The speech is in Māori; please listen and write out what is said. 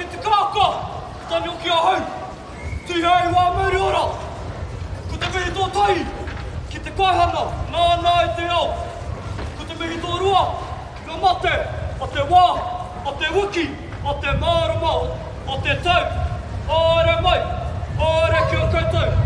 ki te kāka, tani o kia hau. Tui hei wā muri ora. Ko te mihi tō tai, ki te kaihana, nāna i te ao. Ko te mihi tō rua, ngā mate, o te wā, o te wiki, o te marama, o te tau. Ore mai, ore ki o koutou.